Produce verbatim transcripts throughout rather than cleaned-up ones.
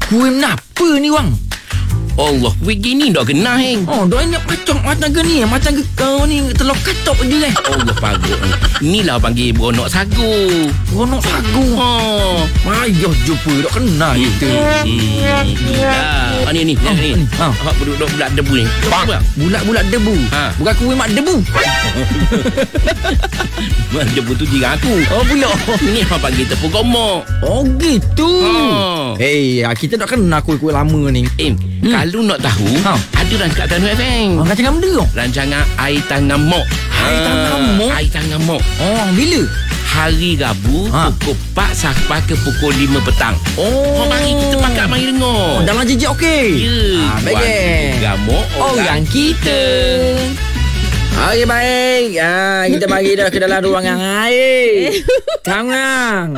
Kuih kenapa ni bang? Allah, begini dah kena heng. Oh, dah ingat macam macam ke ni? Macam ke kau ni telur katok je eh. Allah pagut. Inilah panggil beronok sagu. Beronok sagu. Ha. Ayah jumpa dah kena gitu. Hmm. Ah ni ni, Oh, ni. ni. Ha. Ha budak budak debu ni. Bang. Bulat-bulat debu. Ha. Bukan kuih mak debu. Mak debu tu jiran aku. Oh, pula. Ni hang panggil tepung gomok. Oh, gitu. Ha. Hei, kita dah kena kuih-kuih lama ni. Eh, hmm. kalau nak tahu, Ha. ada rancangan F M. Oh, kacang apa dia? Rancangan Air Tangan Mok. Air Tangan Mok? Air Tangan Mok. Oh, bila? Hari Rabu Ha. pukul empat sampai ke pukul lima petang. Oh. Oh, mari kita pakat mari dengar. Oh, dalam jejak okey. Ya. Ah, baik. Tuan Gamuk orang kita. Okey, baik. Ah, kita bagi dah ke dalam ruangan air. Tangan.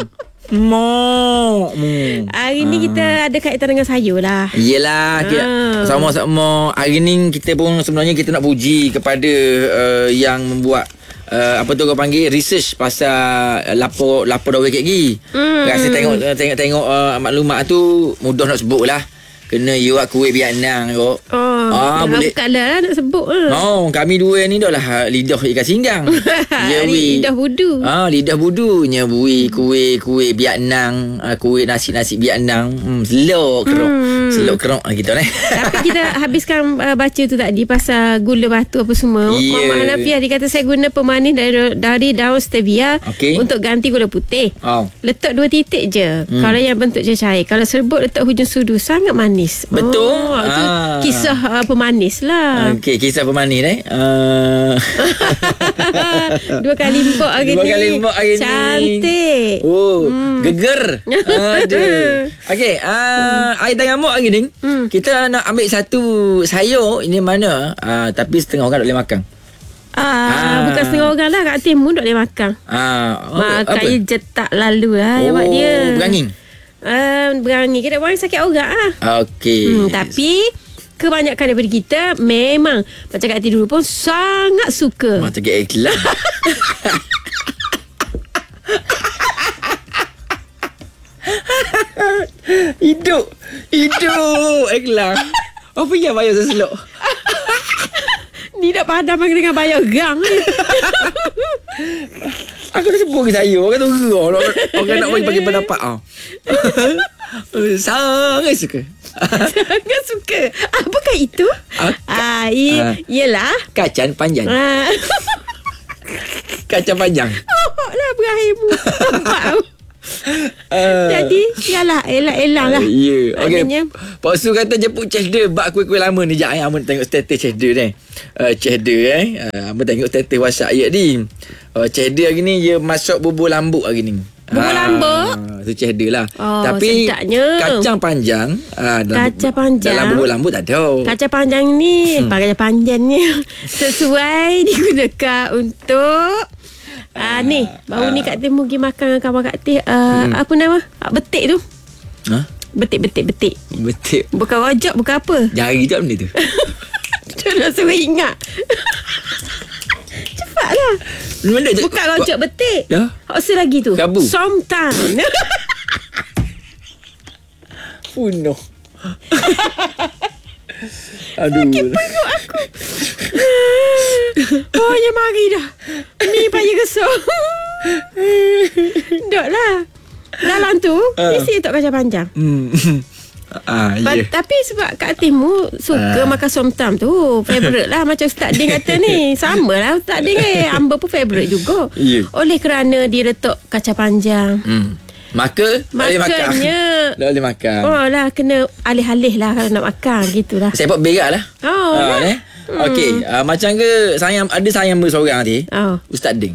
Mok. Hari ni kita ada kaitan dengan sayur lah. Yelah, kita, Ah. sama-sama. Hari ni kita pun sebenarnya kita nak puji kepada uh, yang membuat uh, apa tu kau panggil research pasal uh, lapor lapor dah wekek gi. Hmm. Rasa tengok uh, tengok-tengok uh, maklumat tu mudah nak sebut lah. Kena you buat kuih bianang kau. Oh, Ah, boleh. bukan lah nak sebut lah. Oh, kami dua ni dah lah lidah ikan singgang. Ya, wi. Lidah budu. Ah, lidah budunya bui kuih-kuih bianang, uh, kuih nasi-nasi bianang. Hmm, selok kerok. Hmm. Selok kerok lah kita ni. Tapi kita habiskan uh, baca tu tadi pasal gula batu apa semua. Ya. Muhammad Hanafiah dia kata saya guna pemanis dari, dari daun stevia Okey. untuk ganti gula putih. Oh. Letak dua titik je. Hmm. Kalau yang bentuk cair. Kalau serbuk letak hujung sudu, sangat manis. Betul. Oh, itu Ah. kisah uh, pemanis lah. Okey, kisah pemanis eh. Uh... Dua kali mpok hari Dua ni. kali mpok hari ni. Cantik. Oh, hmm. geger. Aduh. Okey, uh, air tangan mok hari ni. Hmm. Kita nak ambil satu sayur ini mana? Uh, tapi setengah orang tak boleh makan. Ah, Ah. bukan setengah orang lah, kat timur tak boleh makan. Ah, oh, Makan je jetak lalu lah oh, awak dia. berangin. Uh, berangin. Kita orang sakit orang lah. Okey. Hmm, tapi kebanyakan daripada kita memang macam Kak Ati dulu pun sangat suka. Macam ke iklan. Hidup. Hidup iklan. Apa yang bayar seselok? Ni nak padam dengan bayar gang ni. Aku dah sebut ke saya. Orang tu gerah. Orang, orang nak bagi bagi pendapat. Oh. Sangat suka. Sangat suka. Apakah itu? Ah, Ah, i- ah. Yelah. Kacang panjang. Ah. Kacang panjang. Oh lah berakhirmu. Nampak aku. Uh, Jadi yalah elah-elah lah. Ya. Okey. Maknanya, Pak Su kata jemput cheddar bak kuih-kuih lama ni jap eh. Amun tengok status cheddar ni. Uh, cheddar eh. Uh, Amun tengok status WhatsApp ya ni. Uh, cheddar hari ni dia masuk bubur lambuk hari ni. Bubur Ah, lambuk? Tu cheddar lah. Oh, Tapi sedapnya. kacang panjang. Uh, dalam, Kacang panjang. Dalam bubur lambuk tak ada. kacang panjang ni hmm. Kacang panjangnya sesuai digunakan untuk Ah ni, baru ni Kak Teh pergi makan dengan kawan Kak Teh uh, hmm. apa nama? Ah, betik tu. Ha? Betik-betik-betik. Betul. Bukan rojak, bukan apa. Jari tak benda tu. Macam nak suruh ingat. Cepatlah. Mana tu? Bukan rojak betik. Ya. Apa lagi tu? Kabu. Somtan. Punuh. Aduh. Sakit perut aku. Oh, ya mari dah. Ni payah kesok. Dok lah. Dalam tu Uh. isi untuk kacang panjang. Hmm. Ah, But, ya. Tapi sebab Kak Timu suka Ah. makan somtam tu, favourite lah. Macam Ustaz Din kata ni, sama lah Ustaz Din eh. Amber pun favourite juga. Ya. Oleh kerana dia letak kacang panjang. Hmm. Maka tak boleh makan. Makanya Tak boleh makan. Oh lah, kena alih-alih lah kalau nak makan, gitulah. Saya buat berak lah. Oh, Ah, lah. eh. Okey, uh, macam ke sayang ada sayang berseorang nanti. Oh. Ustaz Ding.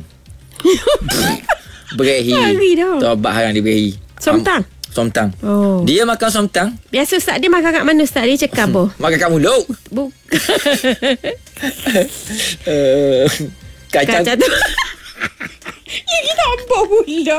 Berehi. Hari dah. Tobat harang dia berehi. Somtang? Um, somtang. Oh. Dia makan somtang, Biasa Ustaz Din makan kat mana Ustaz Din cakap apa? makan kat mulut. Bukan. Uh, kacang. Kacang tu. Ya kita ambok pula.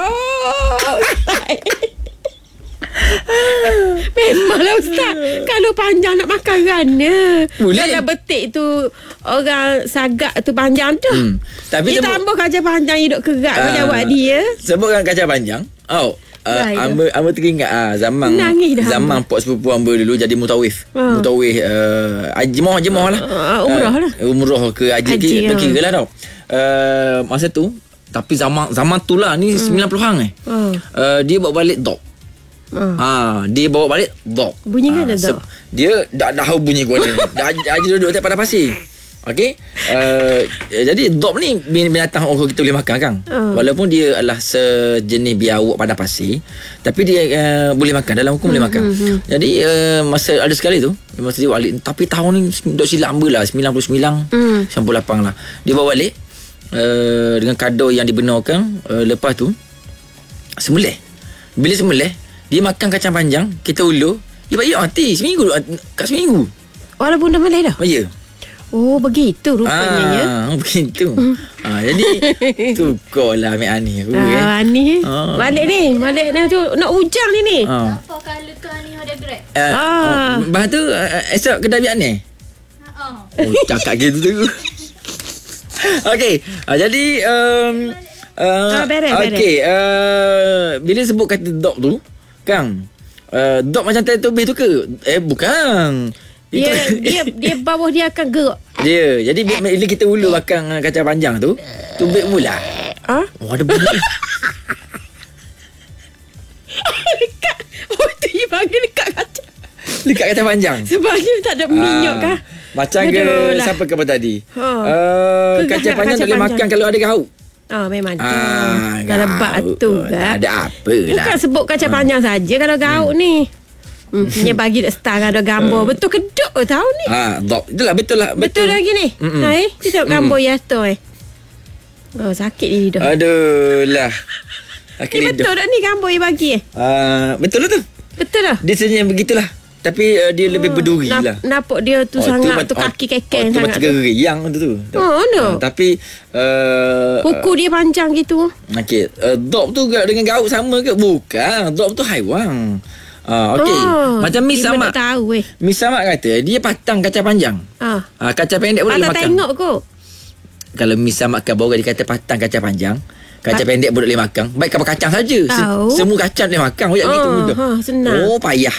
Memanglah Ustaz, kalau panjang nak makan rana. Boleh. Kalau betik tu orang sagak tu panjang tu. Hmm. Tapi Dia sebut- tambah kacang panjang hidup kerat Ah. macam awak dia. Sebutkan kacang panjang. Oh, uh, Amba Amba teringat ah zaman Nangis dah zaman Amba. pok sepupu Amba dulu jadi mutawif. Ah. Mutawif uh, jemaah jemaah lah. Uh, umrah lah. Uh, umrah ke haji, Haji, ke ah. kira lah tau. Uh, masa tu tapi zaman zaman tu lah ni hmm. sembilan puluhan eh. Oh. Uh, dia bawa balik dog. Oh. Ha, dia bawa balik dog. Bunyi kan Ah, ada dog? Dia dah dah tahu bunyi gua ni. Dah haji duduk atas padang pasir. Okey. Uh, jadi dog ni binatang orang kita boleh makan kan. Oh. Walaupun dia adalah sejenis biawak padang pasir, tapi dia uh, boleh makan, dalam hukum boleh makan. hmm. Jadi uh, masa ada sekali tu, masa dia balik, tapi tahun ni dok silap amba lah sembilan puluh sembilan Hmm. sembilan puluh lapan lah. Dia bawa balik uh, dengan kado yang dibenarkan. Uh, lepas tu sembelih. Bila sembelih, dia makan kacang panjang, kita ulur, dia bagi mati seminggu kat seminggu. Walaupun dah malai dah. Oh ya. Oh begitu rupanya ah, ya. Begitu. ah, jadi tukarlah Mek Ani. Uh, eh. Ah, ni Ah. balik ni, balik ni tu nak hujang ni ni. Ah. Apa kalau kau ni ada grab? Uh, Ah. ah. Lepas tu uh, esok kedai biak ni. Ha. Oh, cakap gitu tu. Okey, uh, jadi um, uh, Ah, beres, okey, uh, bila sebut kata dog tu, Kang, uh, dog macam Teletubbies tu ke? Eh bukan. Dia Itu- dia dia bawah dia akan gerak. dia. Jadi bila bila kita ulur makan uh, kacang panjang tu, tubik mula. Ah? Oh, ada bunyi. Dekat. Oh tu dia panggil dekat kaca. Dekat kacang panjang. Sebab dia tak ada minyak Ah, kah? Macam ke Aduh lah. siapa ke apa tadi? Ha. Uh, Ke kacang kacang panjang tak boleh panjang. makan kalau ada gauk. Ah memang tu. Ah, Kalau gauk. batu kan. Ada apa lah. Bukan sebut kacang panjang saja kalau gauk ni. Hmm, dia bagi dah star ada gambar. Betul kedok ke tahu ni? Ha, dog. Itulah betul lah. Betul lagi ni. Mm-mm. Ha eh, kita tengok gambar ya tu eh. Oh sakit ni dah. Aduh lah. Ni Akhirnya betul tak ni gambar yang bagi eh? Uh, betul lah tu. Betul lah. Dia sebenarnya begitulah. Tapi uh, dia lebih berduri Nap, lah. Nampak dia tu sangat mat- tu kaki kekeng oh, tu sangat. macam geriang tu tu. Oh, no. Uh, tapi uh, Kuku dia panjang gitu. Okey, uh, dog tu dengan gauk sama ke? Bukan. Dog tu haiwan. Uh, Okey. Oh, Macam Miss dia Samak. tak tahu eh. Miss Samak kata dia patang kacang panjang. Ah. Uh, kacang pendek boleh Patah makan. tengok kot. Kalau Miss Samak kan baru dia kata patang kacang panjang. Kacang pendek boleh boleh makan. Baik kapal kacang saja. Tahu. Se- semua kacang boleh makan. Oh, Ah, gitu mudah. ha, senang. Oh, payah.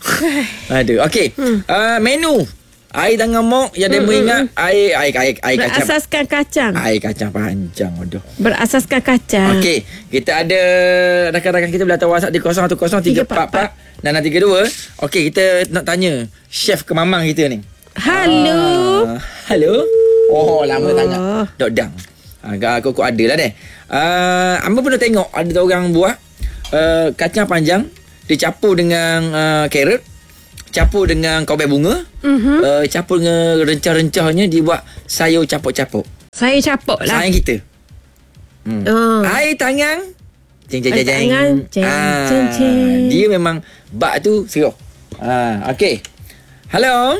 Aduh. Okey. Hmm. Uh, menu. Air tangan mok yang demo Hmm, ingat air air air, air kacang. Berasaskan kacang. Air kacang panjang. Aduh. Berasaskan kacang. Okey, kita ada rakan-rakan kita boleh hantar WhatsApp di kosong satu kosong tiga empat empat dan tiga dua. Okey, kita nak tanya chef ke mamang kita ni. Halo. Ah, halo. Oh, lama Oh. sangat. Dok dang. Agak aku ada lah deh. Ah, Amba pernah tengok ada orang buat uh, kacang panjang dicampur dengan uh, carrot, campur dengan kaubet bunga, Mhm. uh, campur dengan rencah-rencahnya dibuat sayur capuk-capuk. Saya capuk lah. Sayang kita. Hmm. Oh. Air tangan Jeng jeng Air jeng tangan, jeng, jeng, jeng. Dia memang bak tu seroh. Ah, okey. Halo.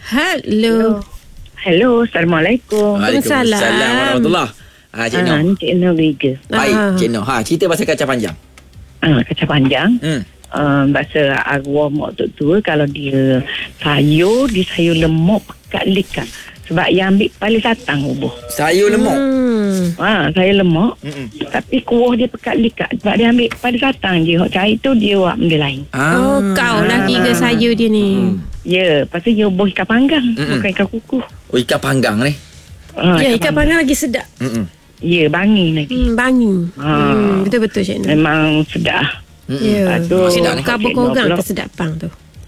Halo. Hello, Assalamualaikum. Waalaikumsalam. Waalaikumsalam warahmatullahi. Ah, Cik Ah, Noh. ni Cik Noh Riga. Baik, Ah. Cik Noh. Ha, cerita pasal kacang panjang. Ah, kacang panjang. Hmm. Uh, bahasa arwah mak tok tua kalau dia sayur, dia sayur lemak pekat likat. Sebab yang ambil paling satang bubuh. Sayur lemak. Hmm. Ha, sayur lemak. Hmm. Tapi kuah dia pekat likat. Sebab dia ambil paling satang je. Hak cari tu dia buat benda lain. Ah. Oh, kau lah kira sayur dia ni. Ya, lepas tu dia buah ikan panggang. Mm-mm. Bukan ikan kukuh. Oh, ikan panggang ni. Ha, Ya, ikan panggang lagi sedap. Hmm. Ya, bangi lagi. Hmm, bangi. Ah. Hmm, betul-betul Cik Nur. Memang sedap. Ya. Lepas tu, Sedap ni. Kabur Cik Noh korang pula- kesedapan tu.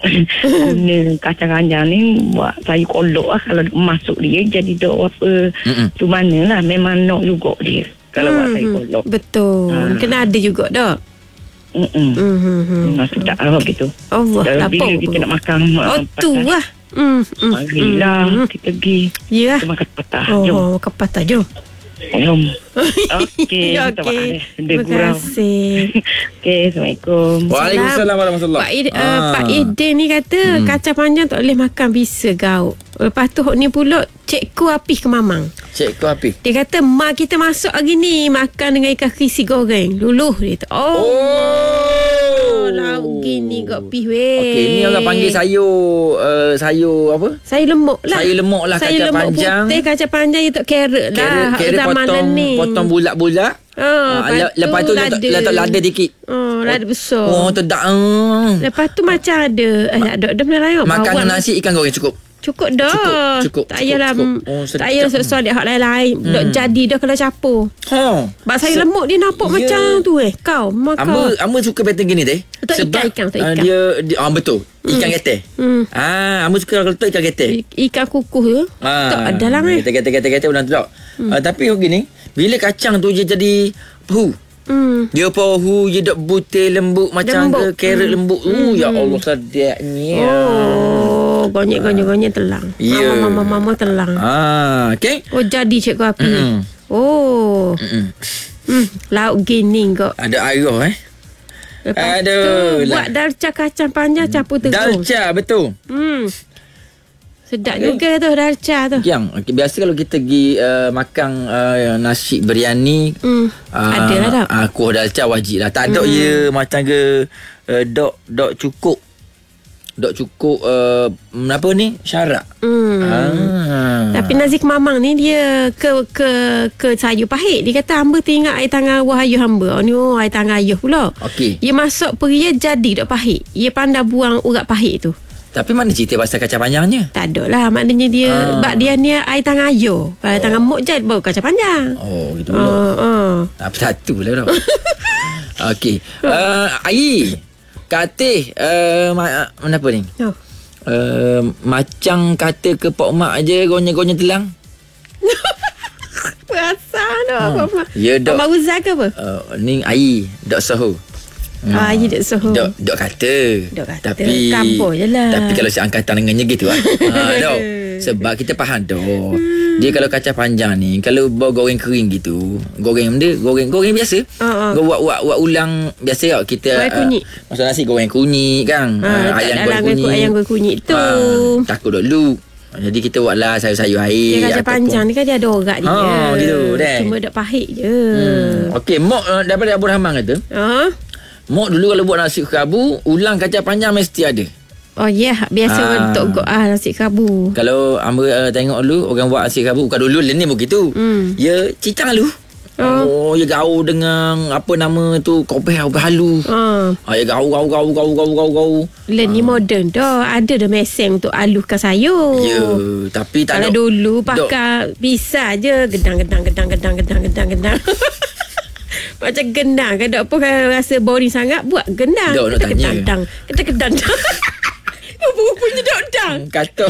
Guna kacang panjang ni buat sayur kolok lah. Kalau masuk dia jadi dok apa Mm-mm. tu mana lah. Memang nok juga dia kalau buat sayur kolok. Betul. Ah. Kena ada juga dah. Mm-mm. Hmm, hmm, hmm. Memang sedap lah gitu. Allah, Dan lapar. bila kita nak makan Oh, tu lah. Hmm, hmm, Marilah hmm. kita pergi Ya. kita makan patah. Jom. Oh, kepatah jom. Jom. Okey. Ya, Kita okey. makan. Dia Terima gurau. kasih. Okey. Assalamualaikum. Waalaikumsalam warahmatullahi. Pak, Id, uh, Ah. Pak Idin ni kata Hmm. kacang panjang tak boleh makan bisa gauk. Lepas tu hok ni pula cikgu Apih ke Mamang. Cik kau api. Dia kata mak kita masuk hari ni makan dengan ikan krisi goreng. Luluh dia tu. Oh. Oh. lauk gini kau pi weh. Okey, ni orang panggil sayur uh, sayur apa? Sayur lemuk lah. Sayur lemuk lah, sayur kacang lemuk panjang. putih, kacang panjang itu carrot lah. Carrot, carrot zaman potong ni. potong bulat-bulat. Ah, Ah, le- lepas tu letak letak lada dikit. Oh, lada besar. Oh, sedap. Uh. Lepas tu macam ada eh, ada ada benda lain. Makan bawang. nasi ikan goreng cukup. Cukup dah. Cukup, cukup, Tak payahlah. cukup, cukup. Oh, sedap. tak payah sesuai dia hak lain-lain. Hmm. Dok jadi dah kalau campur. Ha. Bak sayur Se- lemuk dia nampak Ya. macam tu eh. Kau maka. Amba amba suka pattern gini teh. Letak ikan, ikan, letak ah, ikan. dia, dia ah betul. Ikan getek. Hmm. Ah, amba suka letak ikan getek. I- Ikan kukuh tu. Ah, Tak ada lah eh. Getek-getek-getek udah tu. Hmm. Ah, tapi gini, bila kacang tu dia jadi pahu. Hmm. Dia pahu dia dak butir lembut macam Lembut. ke carrot Hmm. lembut. Uh, ya Allah sedapnya. Oh, gonyek-gonyek-gonyek telang. Ya. Mama mama mama telang. Ah, okey. Oh jadi cikgu api. Mm-mm. Oh. Mm-mm. Hmm, lauk gini kau. Ada arah eh. Lepas Aduh, tu lah. buat dalca kacang panjang campur tegung. Dalca betul. Hmm. Sedap Okey. juga tu dalca tu. Yang okay, biasa kalau kita pergi uh, makan uh, nasi biryani Hmm. uh, Ada lah tak? uh, kuah dalca wajib lah. Tak ada Hmm. ya macam ke uh, dok dok cukup. Dok cukup uh, apa ni? Syarak. Hmm. Ah. Tapi nasi kemamang ni dia ke ke ke sayur pahit. Dia kata hamba teringat air tangan arwah ayuh hamba. Oh ni oh air tangan ayuh pula. Okey. Dia masuk peria jadi dok pahit. Dia pandai buang urat pahit tu. Tapi mana cerita pasal kacang panjangnya? Tak ada lah. Maknanya dia Ah. bab dia ni air tangan ayuh. Air tangan mok je baru kacang panjang. Oh, gitu pula. Oh, oh. Apa satu lah tau. Okey. Uh, Ai. Katih uh, ma- mana apa ni? Oh. Uh, macam kata ke Pak Mak aje gonya-gonya telang. Perasaan tu apa mak. Ya, Dok. Abang Uzal ke apa? Uh, ni Ai, Dok Soho. Hmm. Ah, ya Dok Soho. Dok, dok kata. Dok kata. Tapi Kampung je lah. Tapi kalau seangkatan dengannya gitu lah. ha, Dok. Sebab kita faham Dok. Hmm. Dia kalau kacang panjang ni, kalau bawa goreng kering gitu, goreng benda, goreng goreng biasa. Ah, ah. Buat buat buat ulang biasa tau. Kita Goreng kunyit. Uh, masak nasi goreng kunyit kan. Ha, Uh, tak ayam dalam goreng kunyit. ayam goreng kunyit tu. Ah, takut dok lu. Jadi kita buatlah sayur-sayur air. Dia kacang ataupun- panjang ni kan dia ada orat dia. Ha, gitu, deh. Cuma dok pahit je. Hmm. Okey, Mok uh, daripada Abu Rahman kata, Ha? Mok dulu kalau buat nasi kerabu, ulang kacang panjang mesti ada. Oh ya, yeah. biasa Ah. orang tok gok ah nasi kerabu. Kalau hamba uh, tengok dulu orang buat nasi kerabu, bukan dulu ni begitu. Hmm. Ya cicang lu. Oh. oh, ya gaul dengan apa nama tu, kopeh kopeh halu. Ha. Ah, ya gaul gaul gaul gaul gaul gaul gaul. Len ni moden dah. Ada dah mesin untuk alukan sayur. Ya, tapi tak Kalau ada. dulu pakai pisau je gedang gedang gedang gedang gedang gedang gedang. Macam gendang kan tak apa kan rasa boring sangat buat gendang. Dok, nak tanya. Gedang gedang gedang. Bunyi dok dang. Kata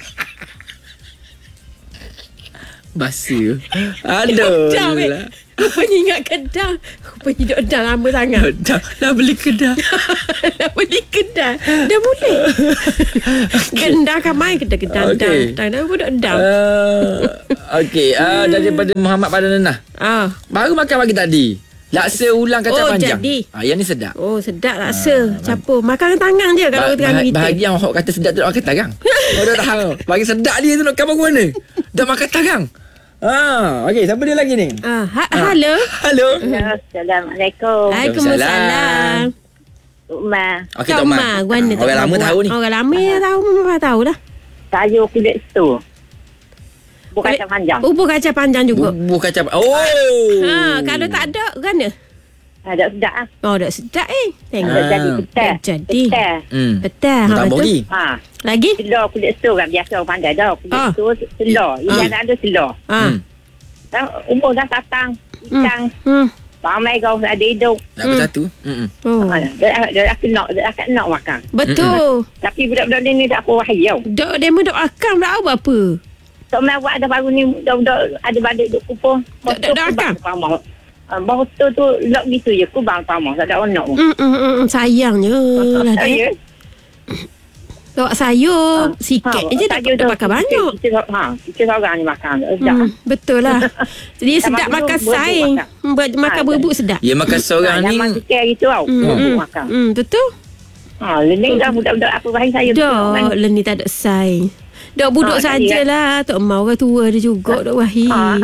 basi. Aduh. Gedang weh. Rupanya ingat gedang. Rupanya dok dang lama sangat. Dah, dah beli kedai. Dah beli kedai. Dah boleh. Gendang kan main gedang gedang Okey. gedang. Dah pun dok dang. Uh, Okey, uh, daripada Muhammad Padananah. Ah. Baru makan pagi tadi. Laksa ulang kacang Oh, panjang. jadi. Ah, yang ni sedap. Oh sedap rasa. Campur. Makan tangan je kalau Ba- kita bah- kita. Bahagi yang orang kata sedap tu orang kata tarang. Oh dah tahu. Bagi sedap dia tu nak kamu ke mana? Dah makan tarang. Ah, okey, siapa dia lagi ni? Ah, ha, halo. Halo. Assalamualaikum. Waalaikumsalam. Umar. Okey, Tok Mak. Guana, Orang lama tahu ni. Orang lama ya tahu, memang tahu dah. Sayur kulit tu. Bukan Kulit- kacang panjang. Bubur kacang panjang juga. Bubuh kacang. Oh. Ha, kalau tak ada guana. Ada sedap ah. Oh, dah sedap eh. Tengok. Dah Ah. jadi betul. Dah jadi. Betul. Hmm. Betul. Ha, Tak betul. bagi. Ha. Lagi? Telur kulit tu kan biasa orang pandai dah. Kulit Ah. tu telur. Ikan Ah. ada telur. Ha. Hmm. Dan umur dah tatang. Ikan. Hmm. Ramai kau ada hidup. Nak bersatu. Hmm. Oh. Ha. Dia dia dah kena, dia dah kena makan. Betul. Tapi budak-budak ni tak apa wahyu. Dok demo dok akam dah tahu apa. Tok Mel buat ada baru ni budak-budak ada balik duk kupur. Dok- dok- dok akam? Baru tu tu lok gitu je kubang pamah. Tak ada anak pun. Hmm, hmm, hmm, sayangnya lah Tak dia. ya? Bawa sayur sikit Ha, je sayur tak pakai banyak. Kita, ha, kita seorang ni makan. Sedap. Hmm, betul lah. Jadi Zaman sedap dulu makan berebut saing. makan. Hmm, buat makan Ha, berebut sedap. Ya makan seorang Ha, ni. zaman kita hari tu tau. Hmm, Berebut hmm, makan. hmm, betul. Ha, lening dah budak-budak apa bahan saya. Dok, Leni tak ada saing. Dok buduk Ha, tadi sajalah. Tok mau orang tua dia juga, Dok Wahid. Ha, ha.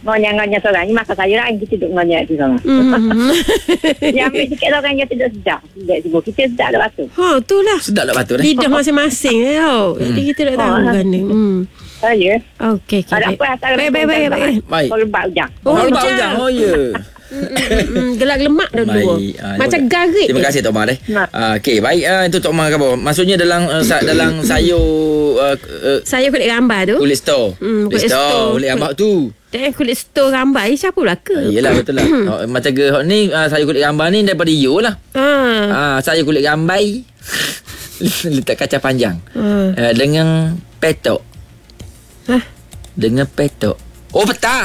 Ngonyang-ngonyang seorang ni makan sayur lain kita duduk ngonyang di sana. Hmm. Yang ambil sikit orang yang tidak sedap. Tidak sebut kita sedap dah batu. Ha, itulah. Sedap tak batu dah. Lidah masing-masing eh, tau. Jadi kita tak tahu Oh, kan ni. Hmm. Saya. Okey, okey. Ada apa asal Baik, baik, baik, baik. Baik. Kalau lebat ujang. Oh, Oh, lebat hujang. hujang. Oh, ya. Hmm, gelak lemak dah dua. Baik. Ah, Macam terima- garit. Terima je. kasih Tok Mar eh. Nah. Ah, okey, baik ah itu Tok Mar khabar. Maksudnya dalam uh, sa- dalam sayur uh, uh, Saya kulit gambar tu. kulit store. Hmm, kulit kulit store, store. kulit ambak tu. Dan kulit store gambar ni siapa belaka? Ah, yelah betul lah. Oh, macam ke hot ni uh, sayur kulit gambar ni daripada you lah. Ha. Ah, sayur kulit gambar letak kacang panjang. Ha. Uh, dengan petok. Hah? Dengan petok. Oh, petak.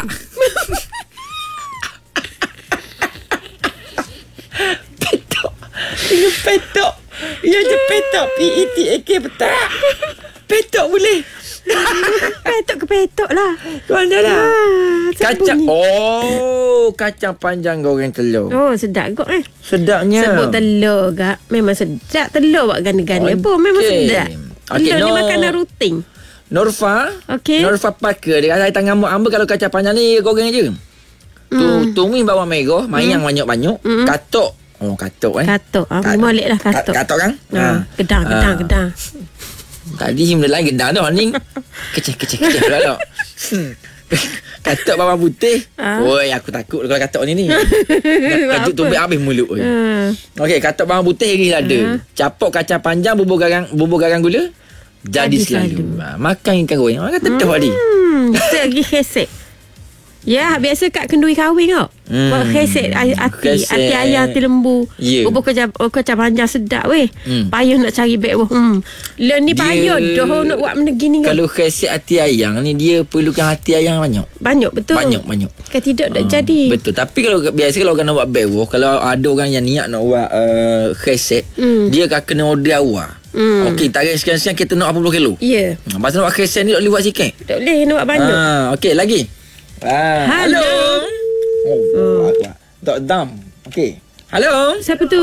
Petok. Dengan petok. Ya je petok. P E T A K petak. Petok boleh. Petok ke petok lah. Mana lah. Ah, Kacang. sembunyi. Oh, kacang panjang goreng telur. Oh, sedap kot eh. Sedapnya. Sebut telur gak. Memang sedap. Telur buat ganda-ganda Okey. pun. Memang sedap. Okey, Telur ni no. makanan rutin. Norfa. Okey. Norfa Parker. Dia kata tangan amba amba kalau kacang panjang ni goreng je. Tu Hmm. tumis bawang merah, mayang banyak-banyak, katok. Oh, katok eh. Katok. Ah, Kat- molek lah katok. Kat- Katok kan? Ha. Gedang, gedang, Ah. gedang. Tadi benda lain gedang dah ni. Kecil-kecil-kecil pula dah. Hmm. Katok bawang putih. Ah. Oi, aku takut kalau katok ni ni. Apa? Katuk tumbik habis mulut. Oi. Ha. Okey, katok bawang putih lagi ada. Ah. Capok kacang panjang, bubur garang bubur garang gula. Jadi, Jadi selalu. selalu. Ha, makan ikan goreng. Makan tedah tadi. Hmm, lagi khesek. Ya, biasa kat kenduri kahwin tau. Hmm. Buat khesek ay- hati, Khesek. hati ayam, hati lembu. Ya. Bubur kacang, oh, kacang panjang sedap weh. Hmm. Payah nak cari beg weh. Hmm. Lah ni Dia- payah dah nak buat benda gini kan. Kalau khasiat hati ayam ni dia perlukan hati ayam banyak. Banyak betul. Banyak banyak. Kan tidak tak Ah, jadi. Betul. Tapi kalau biasa kalau orang nak buat bewo, kalau ada orang yang niat nak buat uh, khasiat, Hmm. dia akan kena order awal. Hmm. Okey, tarik sekian-sekian kita nak berapa puluh kilo. Ya. Ha, pasal nak buat khasiat ni tak boleh buat sikit. Tak boleh nak buat banyak. Ah, okey lagi. Ah, Hello. Oh, Oh. akbar. Tok Dam. Okey. Hello. Siapa tu?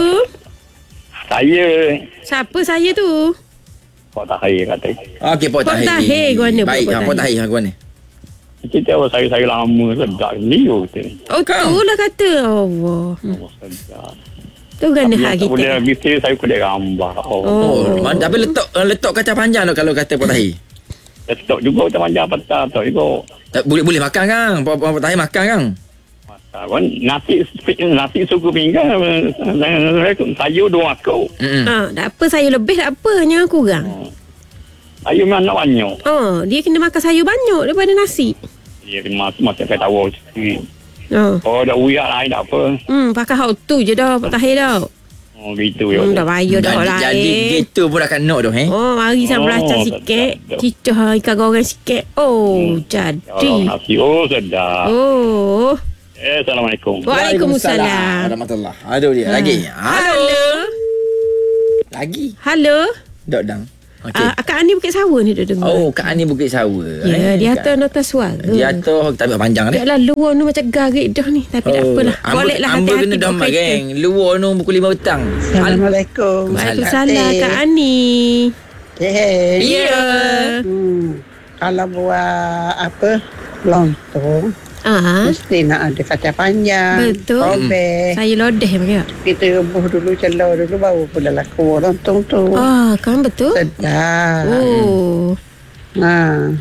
Saya Siapa saya tu? Pak Tahir kata. Okey, Pok Pok Tahir. Tahir, ke mana, Baik, Pok ha, Pok Tahir? Tahir, ke mana? Cerita apa saya saya lama sedap ni tu. Oh, tu lah kata. Allah. Hmm. Oh, sedap. Tu kan hak Tak boleh kita. bising saya kulit gambar. Oh. Oh, Oh. mana tapi letak uh, letak kacang panjang tu kalau kata Pok Tahir. Letak juga macam panjang petang tu juga. Tak boleh boleh makan kan? Pok Pok Tahir makan kan? Kan nasi nasi suku pinggan sayur dua ekor. Hmm. Ah, tak apa sayur lebih tak apa, jangan kurang. Sayur mana banyak. Oh, dia kena makan sayur banyak daripada nasi. Dia masuk masuk saya tahu sikit. Oh. Oh dah uyak lain tak apa. Hmm, pakai hak tu je dah Pak Tahir dah. Oh gitu ya. Hmm, dah bayar dah hak Jadi, lain. jadi gitu pun dah kena tu eh. Oh, mari sama Oh, belacan sedap, sikit. sedap. Cicah ikan goreng sikit. Oh, jadi. Ya, nasi oh sedap. Oh. Eh, Assalamualaikum. Waalaikumsalam. Warahmatullahi. Aduh dia. Lagi. Halo. Lagi. Halo. Dok dang. Okey. Ah, Kak Ani Bukit Sawa ni duduk dengar. Oh, Kak Ani Bukit Sawa. Ya, eh. dia Kak- atas nota suara. Dia atas tak ambil panjang ni. Biarlah luar ni macam garit dah ni. Tapi tak apalah. Ambil Boleh lah ambil hati-hati kena dah buat mak kereta. geng. Luar nu pukul lima petang. Assalamualaikum. Waalaikumsalam Kak Ani. Hey. Ya. Hmm. Kalau buat apa lontong, Ah, mesti nak ada kacang panjang. Betul. Robek. saya lodeh macam. Kita rebus dulu, celor dulu, baru pula lah keluar lontong tu. Ah, kan betul. Sedap. Oh. Ha.